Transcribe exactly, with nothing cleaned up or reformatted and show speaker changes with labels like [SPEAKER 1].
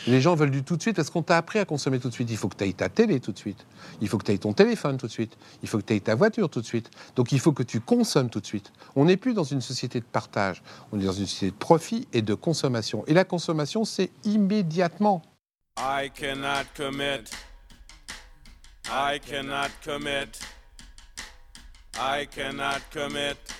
[SPEAKER 1] Les gens veulent du tout de suite parce qu'on t'a appris à consommer tout de suite. Il faut que tu ailles ta télé tout de suite. Il faut que tu ailles ton téléphone tout de suite. Il faut que tu ailles ta voiture tout de suite. Donc il faut que tu consommes tout de suite. On n'est plus dans une société de partage. On est dans une société de profit et de consommation. Et la consommation, c'est immédiatement.
[SPEAKER 2] I cannot commit. I cannot commit. I cannot commit.